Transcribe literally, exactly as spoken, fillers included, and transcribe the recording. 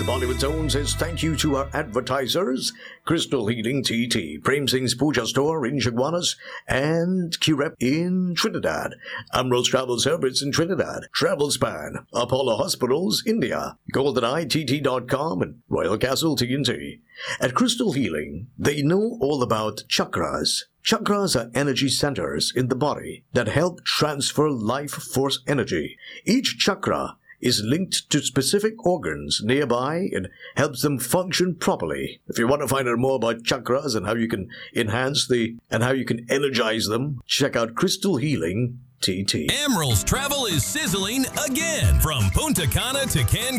Bollywood Zone says thank you to our advertisers, Crystal Healing T T, Prem Singh's Puja Store in Chaguanas, and Curep in Trinidad, Ambrose Travel Service in Trinidad, Travelspan, Apollo Hospitals, India, GoldenEye T T dot com, and Royal Castle T N T. At Crystal Healing, they know all about chakras. Chakras are energy centers in the body that help transfer life force energy. Each chakra is linked to specific organs nearby and helps them function properly. If you want to find out more about chakras and how you can enhance the and how you can energize them, check out Crystal Healing T T. Emerald's travel is sizzling again. From Punta Cana to Cancun.